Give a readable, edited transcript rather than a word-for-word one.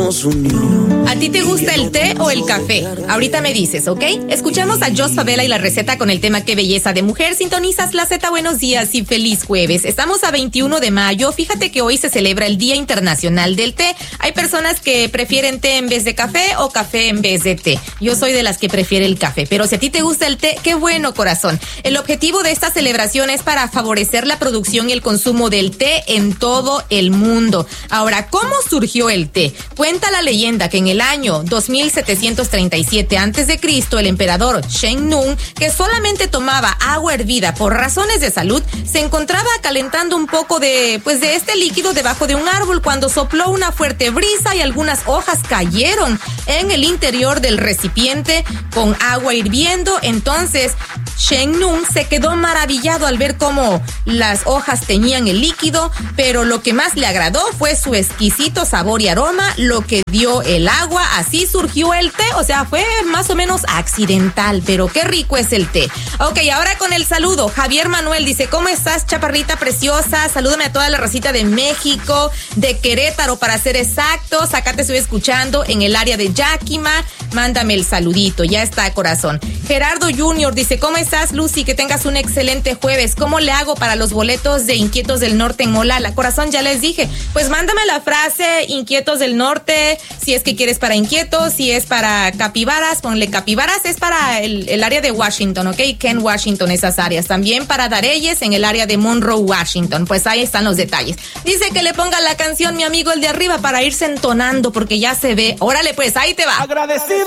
nos unió. ¿A ti te gusta el té o el café? Ahorita me dices, ¿ok? Escuchamos a Jos Favela y la receta con el tema Qué belleza de mujer. Sintonizas la Z, buenos días y feliz jueves. Estamos a 21 de mayo. Fíjate que hoy se celebra el Día Internacional del Té. Hay personas que prefieren té en vez de café o café en vez de té. Yo soy de las que prefiere el café, pero si a ti te gusta el té, qué bueno, corazón. El objetivo de esta celebración es para favorecer la producción y el consumo del té en todo el mundo. Ahora, ¿cómo surgió el té? Cuenta la leyenda que en el año 2737 a.C., el emperador Shen Nung, que solamente tomaba agua hervida por razones de salud, se encontraba calentando un poco de este líquido debajo de un árbol cuando sopló una fuerte brisa y algunas hojas cayeron en el interior del recipiente con agua hirviendo. Entonces Shen Nung se quedó maravillado al ver cómo las hojas teñían el líquido, pero lo que más le agradó fue su exquisito sabor y aroma, lo que dio el agua. Así surgió el té, o sea, fue más o menos accidental, pero qué rico es el té. Ok, ahora con el saludo. Javier Manuel dice, ¿cómo estás, chaparrita preciosa? Salúdame a toda la racita de México, de Querétaro para ser exactos. Acá te estoy escuchando en el área de Yakima. Mándame el saludito, ya está, corazón. Gerardo Junior dice, ¿cómo estás, Lucy? Que tengas un excelente jueves. ¿Cómo le hago para los boletos de Inquietos del Norte en Molala? Corazón, ya les dije, pues mándame la frase Inquietos del Norte, si es que quieres para Inquietos, si es para Capibaras, ponle Capibaras, es para el área de Washington, ¿ok? Ken Washington, esas áreas. También para Dareyes en el área de Monroe, Washington. Pues ahí están los detalles. Dice que le ponga la canción mi amigo el de arriba para irse entonando porque ya se ve. Órale, pues, ahí te va. Agradecido